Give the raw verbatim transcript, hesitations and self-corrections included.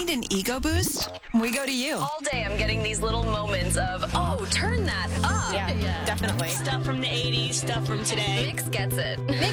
need an ego boost? We go to you. All day I'm getting these little moments of, oh, turn that up. Yeah, yeah. Definitely. Stuff from the eighties, stuff from today. Mix gets it. Mix